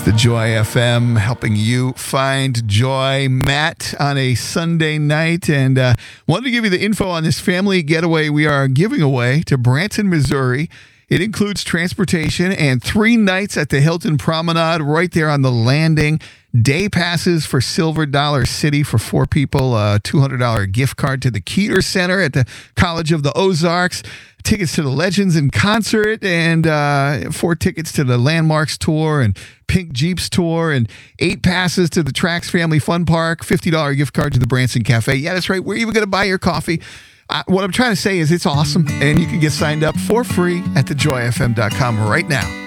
The Joy FM, helping you find joy. Matt on a Sunday night, and wanted to give you the info on this family getaway we are giving away to Branson, Missouri. It includes transportation and 3 nights at the Hilton Promenade right there on the landing. Day passes for Silver Dollar City for 4 people, a $200 gift card to the Keeter Center at the College of the Ozarks, tickets to the Legends in Concert, and 4 tickets to the Landmarks Tour and Pink Jeeps Tour, and 8 passes to the Trax Family Fun Park, $50 gift card to the Branson Cafe. Yeah, that's right. We're even going to buy your coffee. What I'm trying to say is it's awesome, and you can get signed up for free at thejoyfm.com right now.